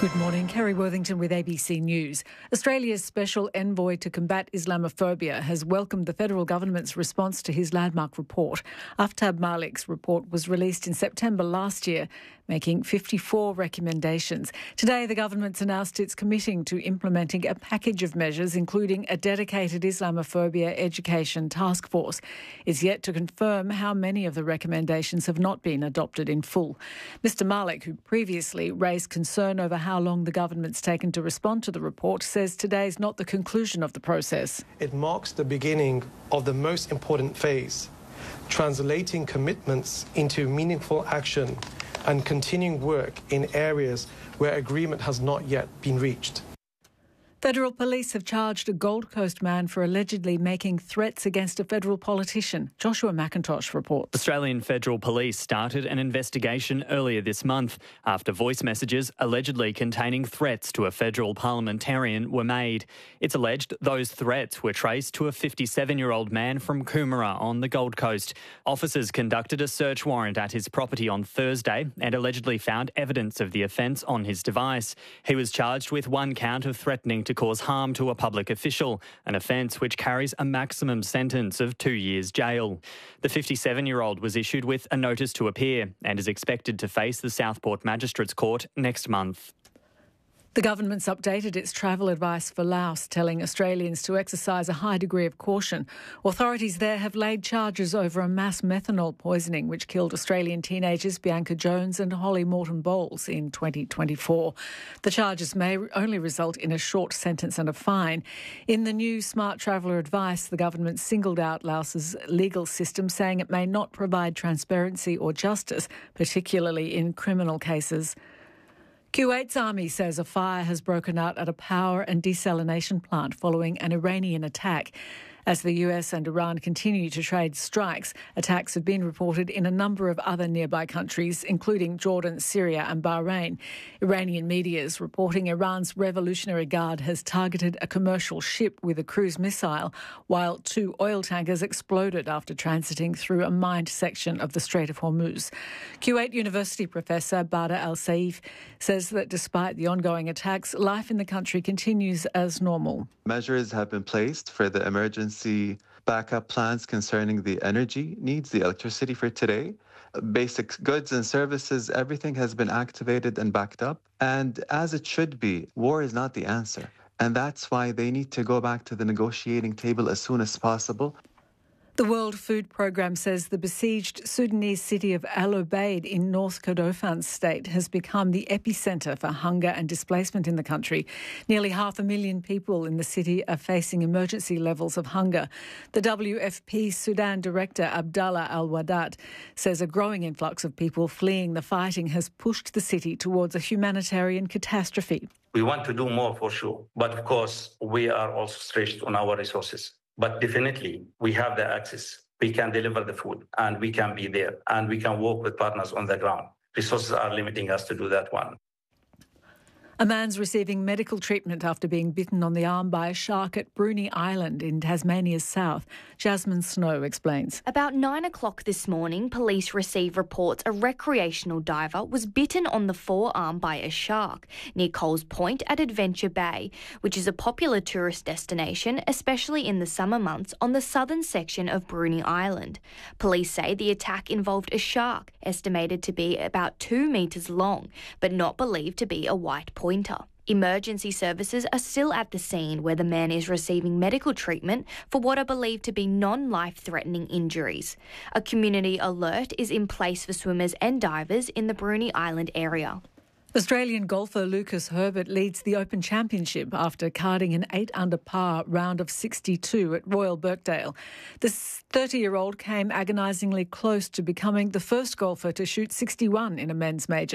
Good morning, Kerry Worthington with ABC News. Australia's special envoy to combat Islamophobia has welcomed the federal government's response to his landmark report. Aftab Malik's report was released in September last year, making 54 recommendations. Today, the government's announced it's committing to implementing a package of measures, including a dedicated Islamophobia education task force. It's yet to confirm how many of the recommendations have not been adopted in full. Mr Malik, who previously raised concern over how long the government's taken to respond to the report, says today is not the conclusion of the process. It marks the beginning of the most important phase, translating commitments into meaningful action and continuing work in areas where agreement has not yet been reached. Federal police have charged a Gold Coast man for allegedly making threats against a federal politician. Joshua McIntosh reports. Australian Federal Police started an investigation earlier this month after voice messages allegedly containing threats to a federal parliamentarian were made. It's alleged those threats were traced to a 57-year-old man from Coomera on the Gold Coast. Officers conducted a search warrant at his property on Thursday and allegedly found evidence of the offence on his device. He was charged with one count of threatening to cause harm to a public official, an offence which carries a maximum sentence of 2 years jail. The 57-year-old was issued with a notice to appear and is expected to face the Southport Magistrates Court next month. The government's updated its travel advice for Laos, telling Australians to exercise a high degree of caution. Authorities there have laid charges over a mass methanol poisoning which killed Australian teenagers Bianca Jones and Holly Morton Bowles in 2024. The charges may only result in a short sentence and a fine. In the new Smart Traveller advice, the government singled out Laos's legal system, saying it may not provide transparency or justice, particularly in criminal cases. Kuwait's army says a fire has broken out at a power and desalination plant following an Iranian attack. As the US and Iran continue to trade strikes, attacks have been reported in a number of other nearby countries, including Jordan, Syria and Bahrain. Iranian media is reporting Iran's Revolutionary Guard has targeted a commercial ship with a cruise missile, while 2 oil tankers exploded after transiting through a mined section of the Strait of Hormuz. Kuwait University professor Badr al-Saif says that despite the ongoing attacks, life in the country continues as normal. Measures have been placed for the emergency backup plans concerning the energy needs, the electricity for today. Basic goods and services, everything has been activated and backed up. And as it should be, war is not the answer. And that's why they need to go back to the negotiating table as soon as possible. The World Food Programme says the besieged Sudanese city of Al Ubaid in North Kordofan state has become the epicentre for hunger and displacement in the country. Nearly 500,000 people in the city are facing emergency levels of hunger. The WFP Sudan director Abdallah Al-Wadat says a growing influx of people fleeing the fighting has pushed the city towards a humanitarian catastrophe. We want to do more for sure, but of course we are also stretched on our resources. But definitely, we have the access. We can deliver the food and we can be there and we can work with partners on the ground. Resources are limiting us to do that one. A man's receiving medical treatment after being bitten on the arm by a shark at Bruny Island in Tasmania's south. Jasmine Snow explains. About 9 o'clock this morning, police received reports a recreational diver was bitten on the forearm by a shark near Coles Point at Adventure Bay, which is a popular tourist destination, especially in the summer months on the southern section of Bruny Island. Police say the attack involved a shark, estimated to be about 2 metres long, but not believed to be a white pointer. Emergency services are still at the scene where the man is receiving medical treatment for what are believed to be non-life-threatening injuries. A community alert is in place for swimmers and divers in the Bruny Island area. Australian golfer Lucas Herbert leads the Open Championship after carding an 8-under par round of 62 at Royal Birkdale. This 30-year-old came agonisingly close to becoming the first golfer to shoot 61 in a men's major.